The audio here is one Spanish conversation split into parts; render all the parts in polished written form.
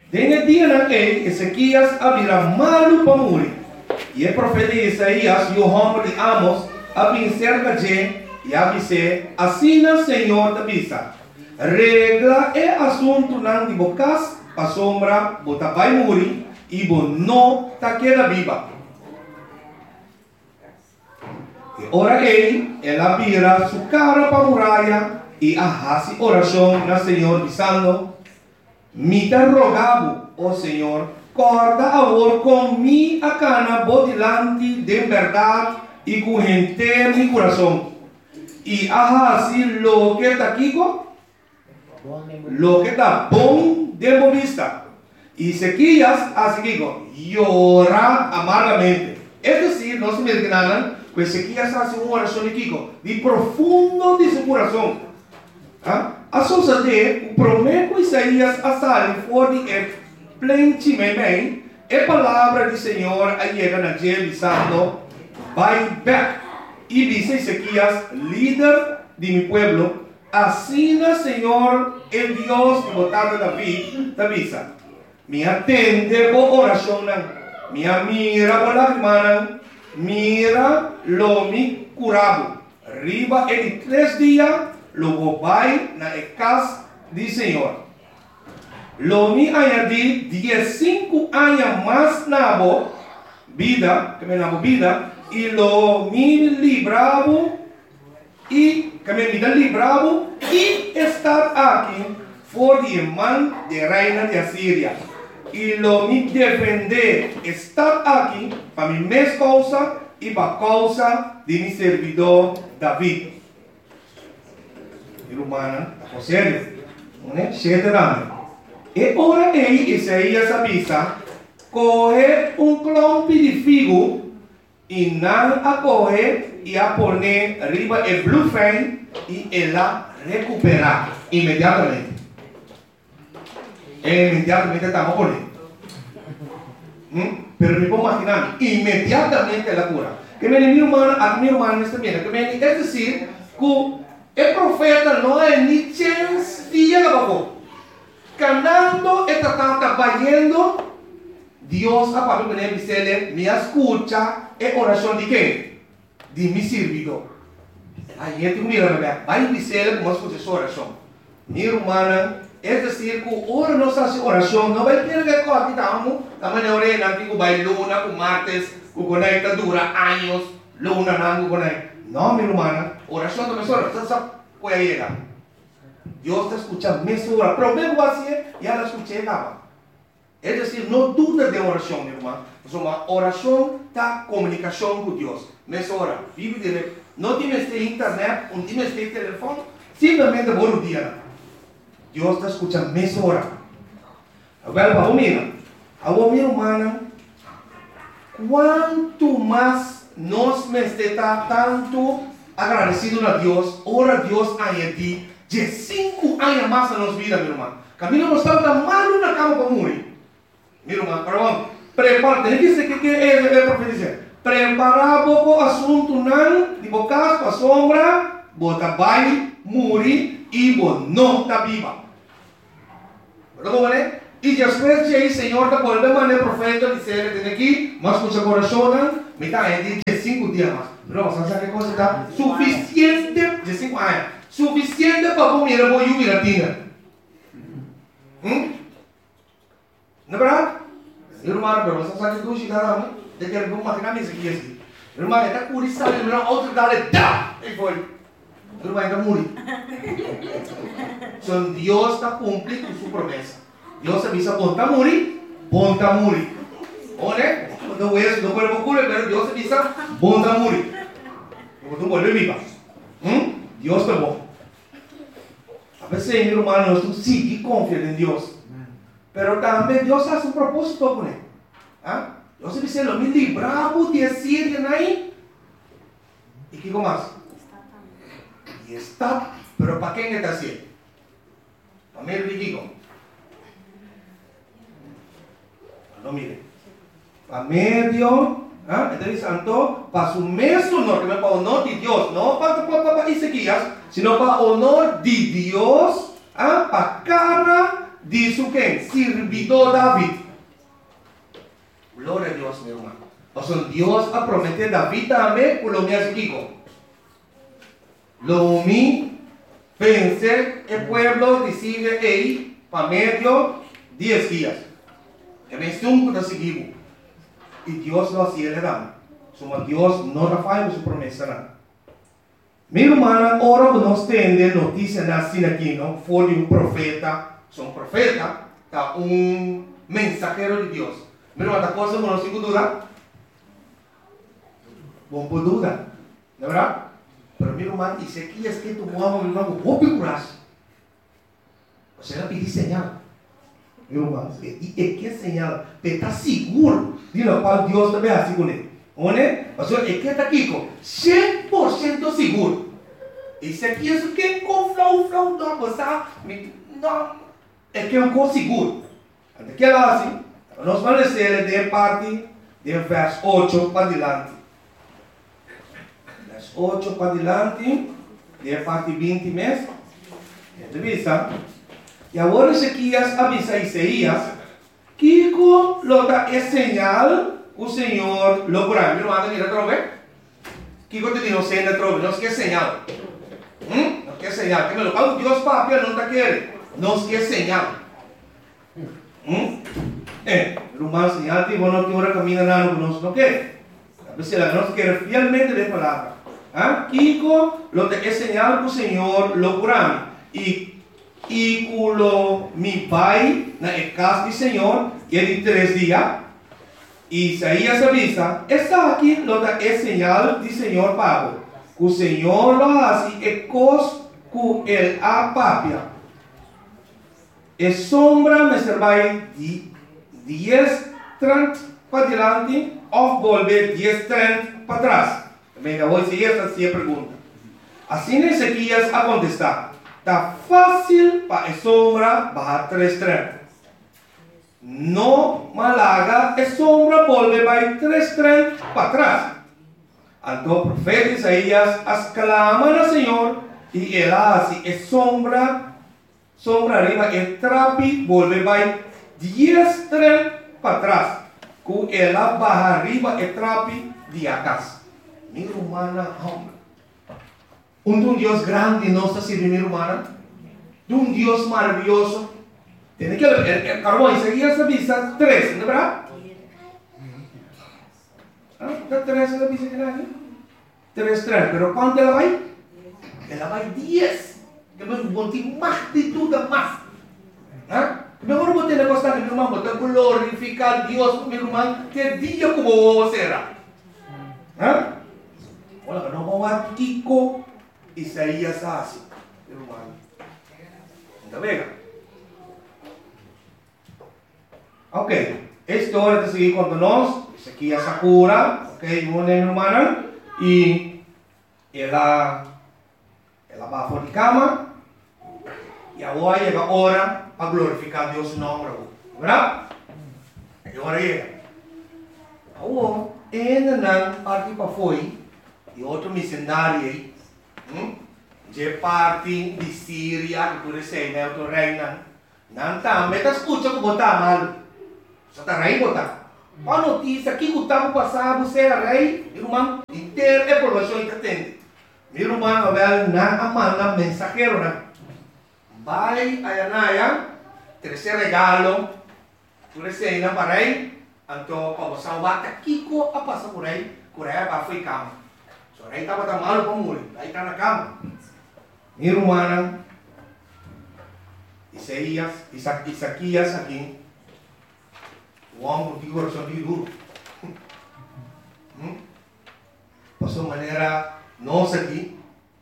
En el día en que Ezequías había malo para morir, y el profeta Isaías y el hombre de Amos habían cerca de y avise, assim o Senhor te avisa, regla é assunto não de bocas, a sombra, bota vai morrer, e bo não ta queda viva. E ora ela vira sua cara para a muralha, e arrase oração na Senhor, dizendo, me te rogavo, ó Senhor, corda agora com mi a cana, bodilante de verdade, e com gente mi coração. E así lo que está aquí, lo que está bom de vista. Y Ezequías así digo, llora amargamente. Es decir, no se me entiendan, pues Ezequías hace una oración de profundo de su corazón. A sociedade promete Isaías a sair fora de plenamente a palavra do Senhor a chega na dia dizendo, vai back. Y dice Ezequías, líder de mi pueblo, así el Señor, el Dios de votado David, te avisa. Me atende por oración, me mira por la hermana, mira lo mi curado. Arriba en 3 días, lo voy na casa del Señor. Lo mi añadí 15 años más nabo vida, que me nabo vida, y lo mi libravo y que me libravo y estar aquí por de man de reina de Asiria y lo mi defender estar aquí para mi mes causa y para causa de mi servidor David. Y humana, a serio, ¿no? E ora Isaías avisa, coge un clompi de figo y não a coger y a poner arriba el blue frame y ela recuperar inmediatamente. Inmediatamente estamos poniendo. Pero me puedo imaginar, inmediatamente la cura. Que mi hermano está viendo. Es decir, que el profeta no hay ni chance de llegar abajo. Canando está trabajando. Dios a papi me dice, me escucha en oración de qué? De mi servidor. Ahí te mira, vai dizer como escucha su oración. Mi hermana, es decir, que ahora no se hace oración, no va a tener que cortar, también orena, que va luna, con martes, que conecta dura años, luna, nango, conecta. No, mi hermana, oración no me sola, puede llegar. Dios te escucha, me sola, pero me voy a hacer, ya la escuché, nada. Es decir, no duda de oración, mi hermano. Una oración está comunicación con Dios. Mes ora, vive directo. No tienes internet, no tienes teléfono, simplemente por un día. Dios te escucha, mes ora. Agora, mi hermana, cuanto más nos me está tanto agradecido a Dios, ora Dios a ti, de 5 años más en nuestra vida, mi hermano. Camino no está tan mal en la cama para morir. Mira, perdón, prepara, que é o profeta dizer, prepara pouco assunto não, de bocas com a sombra, bota vai, morrer e não está viva. Verdade, né? E depois de aí, Senhor, da volta maneira profeta dizer, tem aqui, mas com seu coração, me está aí de 5 dias mais. Não, sabe que coisa está suficiente de 5 anos, suficiente para comer a boia e a tina. Não é verdade? Irmão, pero você sabe que hoje dá, de que ele vai matar a mesa aqui assim. Irmão, ele está curioso, ele não outro dá, ele dá, e foi. Irmão, ele está morrendo. Então Deus está cumprindo sua promessa. Deus avisa, bom está morrer. Olha, não é não pode ocorrer, mas Deus avisa, bom está morrer. Não pode viver. Deus está bom. A veces, mi hermano, tú sigue confiando en Dios. Pero también Dios hace un propósito con él. Dios dice, lo me libramos de Asiria ahí. ¿Y qué más? Y está. Pero ¿para quién está haciendo? Para mí el digo. No mire. Para medio. Entonces, santo, para su mesmo honor, que no es para honor de Dios, no para Ezequías, sino para honor de Dios, para cara dice que sirvió David. Gloria a Dios, mi hermano. O sea, Dios ha prometido a David también por lo mío Kiko. Lo mío, pensé, el pueblo recibe ahí para medio 10 días. Que me estuvo de seguir. Y Dios lo hacía le dan. Somos Dios no falla su promesa. ¿No? Mi hermana, ahora nos tiene noticias así aquí, ¿no? Fue de un profeta. Son profeta, un mensajero de Dios. Mi hermana, cosa que no se duda. Bom por duda, ¿no verdad? Pero mi hermano, y sé que es que tu mamá, mi hermano, vos picuras. O sea, le pedí señal. Mi hermano, y que señal, te está seguro de lo cual Dios te ve así con él. O sea, es que está aquí con 100% seguro. Y si aquí es que con flow, no, pues no, es que es un co seguro. Antes que ela assim, nós vamos ler de parte de verso 8 para adelante. Verso 8 para adelante, de parte 20 mesmo. Entrevista. E agora Ezequias avisa Isaías que lo da é señal o Senhor lo curará. Meu irmão, mira trove. Kiko te digo, se ainda trove, nós quer señal. Nós quer señal. Que me lo pago Deus papel não tá querendo. Nós quer señal. Rumah señal que bueno que ahora camina nada conosco, ¿ok? A veces la nos quiere fielmente de palabra. Kiko lo que es señal que el Señor lo curame. Y culo mi pai na casa del Señor que de 3 días. Isaías avisa, está aquí lo que es señal del Señor pago. Que el Señor lo hace e cos que el apapia. Es sombra me servirá 10:30 para adelante o volver 10:30 para atrás. Venga, hoy si esta sí pregunta. Así Ezequias a contestar. Está fácil para a sombra bajar 3:30. No malaga, a sombra volver vai 3:30 para atrás. Então o profeta Isaías exclama ao Senhor e ele hace a sombra arriba e trapi volve vai 10:30 para trás. Com ela barra arriba e trapi de atrás. Minha humana, um Deus grande nossa minha humana, um Deus maravilhoso. Tem que el carbón Isaías avisa 3, não é verdade? Está 3 ela avisa que não 3:30, pero quando ela vai? Ela vai 10. Que me monte mais de tudo mais. Mejor vos tenés que estar, mi hermano, te glorificar a Dios, mi hermano, que día como vos será. Bueno, no vamos a Kiko Isaías así, mi hermano. ¿Está bien? Ok, esta hora de seguir con nosotros, Ezequias Sakura, ok, mi hermana, y ela va por la cama, y ahora llega la hora para glorificar a Dios su nombre, ¿verdad? Y ahora llega. Ahora, en parte para foi, y otro misionario, de parte de Síria, que tú dices, ¿no? Otro reina, no está, me escucha que está mal. Você está rei, botar. A notícia que o tempo passado você era rei, irmão, inteiro é provação que tem. Meu irmão, na manda mensageiro, né? Vai a Anaya, terceiro regalo, por esse aí, não para rei, então, para você salvar, Kiko a passar por aí para foi cama. Se o rei estava tão malo para morrer, aí está na cama. Meu irmão, Isaías aqui. O homem que coração de duro. Passou maneira nossa aqui.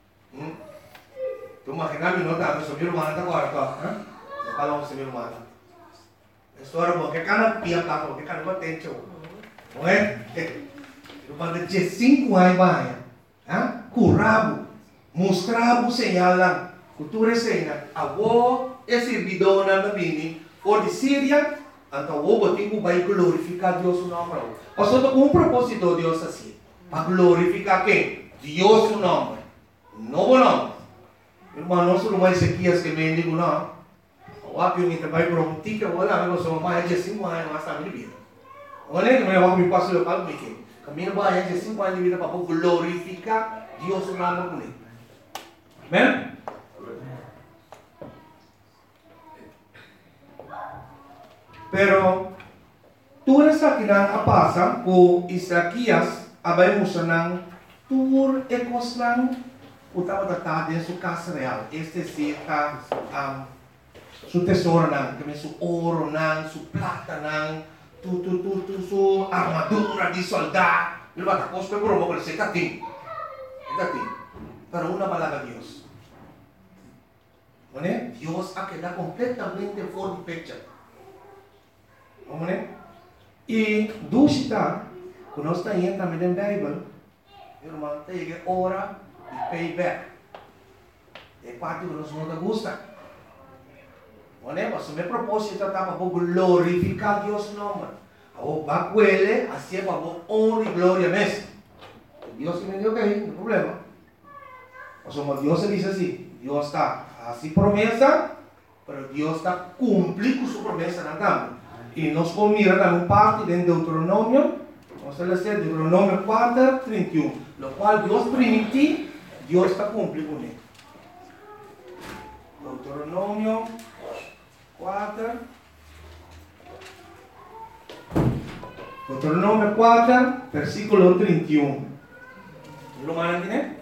Tu imagina que não está, mas o meu irmão está agora, tá? Eu falo com o meu irmão. A história boa, que cada pia tá, que cada batente, não é? Eu falo de 5 anos vai, curabo, mostrava o sinal lá, cultura cena, avó é servidora da Bini, ou de Síria. Então, o motivo vai glorificar Deus o nome. Ou seja, com propósito Deus assim. Para glorificar quem? Deus o nome. Novo nome. Irmão, não sou mais Ezequias que me digo, não. Waktu yung itabay promotika, wala. Ako sa mamaya, just 5 anos mas kami ni vida. Wala yun, may waktu yung paso lokal, bikin. Kami na ba, just 5 anos ni vida, papo glorifica Diyos na naman kulit. Amen? Pero, tuwa sa kinang-apasa ko Isakias, abay mo siya ng tur ekos lang utama tatadin su casa real. Este si su tesoro nang, kami su oro nang, su plata nang, su armadura di solda. Diba? Tapos pe bro mo ko si kating. Pero una palabra Dios. ¿Vale? Dios ha quedado completamente for the picture. ¿Vale? Y dusita, cuando está ahí también en Bible, hermano, te llega hora de payback. Es parte que nos no te gusta. ¿Vale? Pues mi propósito está para glorificar a Dios nombre. O va a cuele, así es para honra y gloria mes. Dios que me dio que hay, no hay problema. O sea, Dios se dice así, Dios está así promesa, pero Dios está cumpliendo su promesa en el y nos mira también parte de Deuteronomio, vamos a leer Deuteronomio 4, 31, lo cual Dios permitió, Dios está cumpliendo con él. Deuteronomio 4, Deuteronomio 4, versículo 31. ¿Lo van a entender?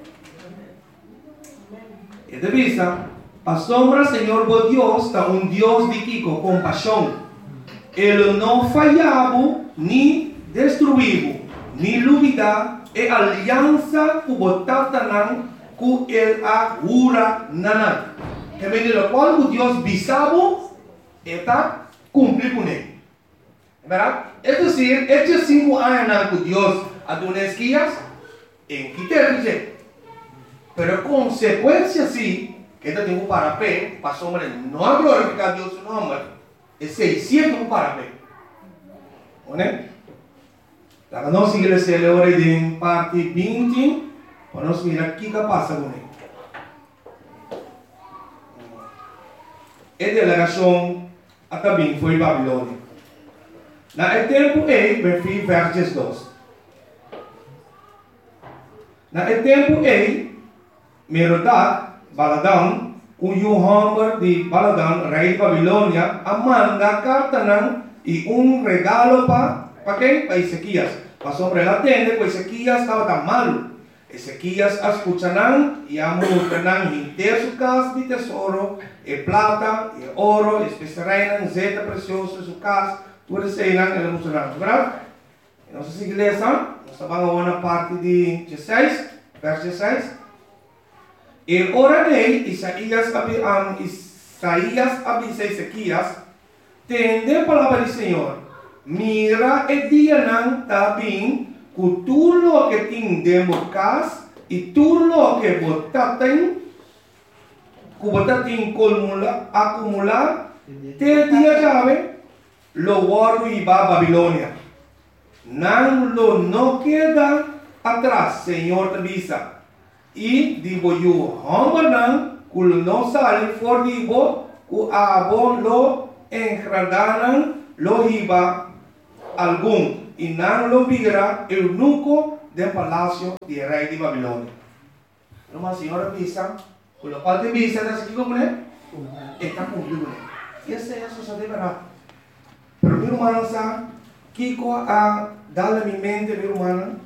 Y te avisa, asombra Señor vos Dios, está un Dios de Kiko, compasión. Ele não falhava, nem destruívo, nem dúvida, e aliança que botata nan, que ele agura nanan. Que vem do qual o Deus bisabo, está cumprir com ele. ¿Verdad? Es decir, estos 5 años que Dios ha dado esquias, en quitarse. Pero consecuencia sí, que este tiempo para pe, para hombre, no ha glorificado a Dios su nombre. Es 600 para ver. ¿Vale? La que no sigue la celebre de parte 20, vamos a mirar qué pasa con él. Esta delegación también fue Babilonia. En el tiempo me versos 2. En el tiempo Merodach, Baladan, cuyo hombre de Baladan, rey de Babilonia, manda carta y un regalo para qué? Para Ezequías. Para sobre la tienda, pues Ezequías estaba tan malo. Ezequías escucharán y amortarán inter su casa de tesoro, plata, oro, especiarán, zeta precioso en su casa, tú desearán y le mostrarán. ¿Verdad? Entonces, si iglesia, nos vamos a una parte de 16, verso 16. En hora de Isaías avisa a Ezequías, tende palabra del Señor, mira el día nan también, que tú lo que tendemos casa, y tú lo que botaten acumular, te día llave, lo guardo y va a Babilonia. Nan lo no queda atrás, Señor te avisa. Y digo yo, hombre, que no sale por digo, que abon lo engradaran, lo iba algún, y no lo viera el eunuco del palacio del rey de Babilonia. No más, Señor, avisa, con lo cual te avisa, ¿estás aquí con él? Está cumplido. Y ese eso se debe dar. Pero mi hermano, Kiko a darle a mi mente, mi hermano,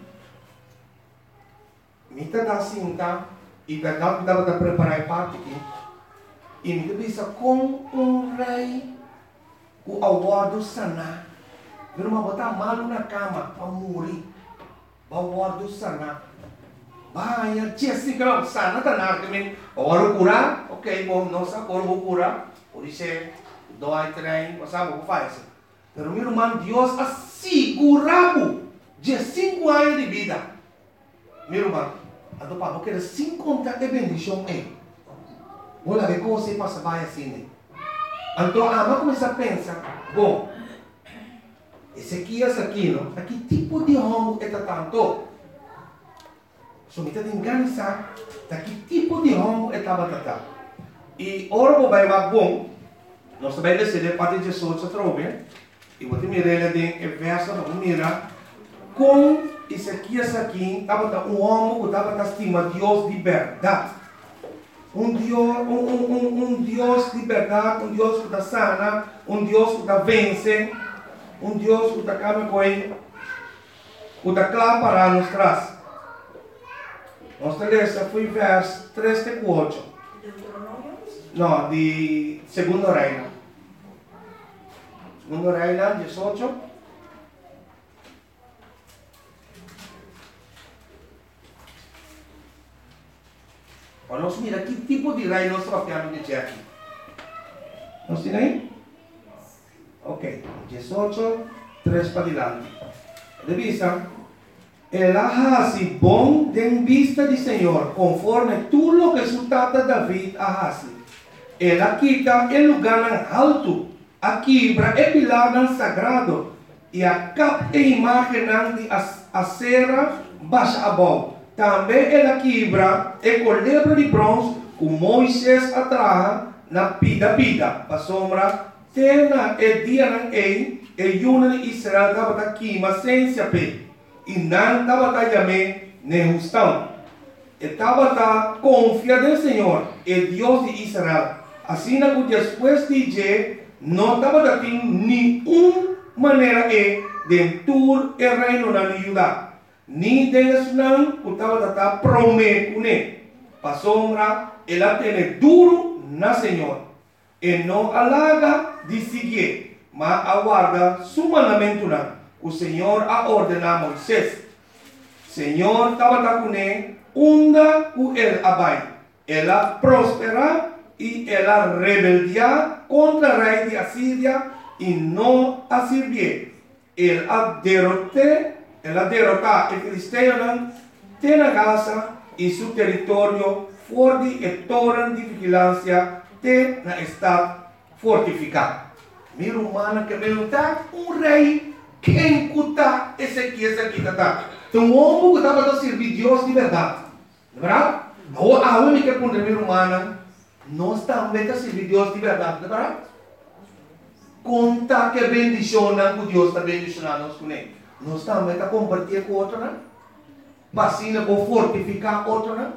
mita da cinta e verdade que dava para preparar parte aqui. E me pensa com um rei o aguardo sanar. Viu uma botar malo na cama para morrer. O aguardo sanar. Vai, Jessica, sana tá na também. Agora curar, ok, bom, não sabe como vou curar. Por isso dói trem, não sabe o que faz. Pero meu irmão, Deus assegurava de 5 anos de vida. Meu irmão. Atau Pak, porque sem contar de bendição Olha ver como você passa vai assim. Então, mas começa a pensar, bom, Ezequias aqui, não? Aqui tipo de homem é tanto. So, kita tinggal sa, que tipo de homem é tata. E ora vai bom, Nós também decidimos para 18 trove. E vou te mirar em verso, vamos mirar. Com Ezequias aqui, estava um homem que estava estima Deus de verdade. Um Deus de verdade, um Deus que está sana, um Deus que está vence, um Deus que está calma com ele, que está claro para nos traz. Nossa letra foi verso 3 e 4. Não, de Segundo Reino. Segundo Reino, 18. Vamos mirar que tipo de reino nós tratamos de aqui. Nós temos aí? Ok, 18, 3 para diante. De vista, el ahasi bom de vista de Senhor, conforme tudo lo que su tata David ahasi. Ela quita el lugar alto, a quebra e pilar sagrado, e a cap e imagem de acera baixa abaixo. Também ela quebra e colebra de bronze, com Moisés atrás na pida, para sombra, tena e dia não e yuna de Israel estava aqui, mas sem se ape. E não estava também nem justão. Estava confiando no Senhor, e Deus de Israel. Assim, depois de dizer, não estava tendo nenhuma maneira de tur e reino na Judá. Ni Deus não estava prometendo. Para sombra, ela tem duro na Senhor. E não alaga de seguir, mas aguarda su mandamento. O Senhor a ordenar a Moisés. Senhor estava com ele, unda com ele abai. Ela prospera e ela rebeldia contra o rei de Assíria e não a servir. Ela derrotar o filisteu tem a Gaza e seu território forte e torre de vigilância tem na estado fortificado. Meu humano que perguntar rei quem cuta Ezequias aqui está. Então o homem que estava a servir Deus de verdade, verdade? A única que meu humano nós também a servir Deus de verdade, verdade? Conta que bendiciona que Deus está bendicionando nós com ele. Nós também a compartilhar com outro, né? Vacina para fortificar outro, né?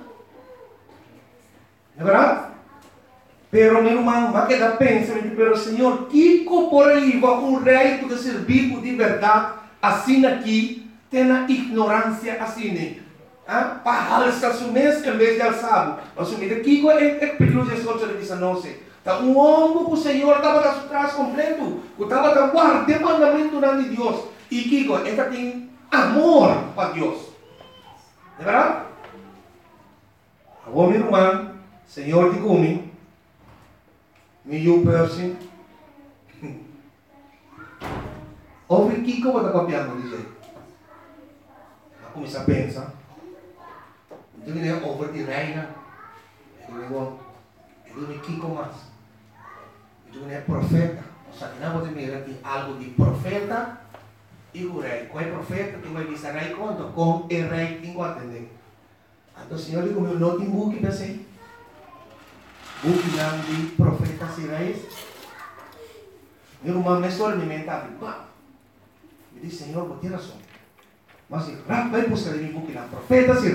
É verdade? Pero meu irmão, vai quedar pensando, pero Senhor, que por aí vai rei que servir de verdade, assim aqui, tem a ignorância assim, né? Para alçar o mês em vez de alçar. Assumir aqui é perigoso de soltar de não sei. Então, homem que o Senhor estava atrás completo, que estava guardando o mandamento de Deus. E que esta tem amor para Deus. É verdade? Agora, meu irmão, Senhor de comigo, me person. Ouve que eu vou copiando dizer. Eu comecei a pensar. Então ele é over de reina. Ele é Kiko mais. Então ele é profeta. Só que não vou ter aqui algo de profeta e o rei. Qual é profeta? Que vai dizer rei quanto? Com o rei tem que atender. Então o Senhor diz, meu não tem book para ser. Book de profetas e reis. Meu irmão me experimenta. Me diz, Senhor, vou ter razão. Mas vai buscar em book de profetas e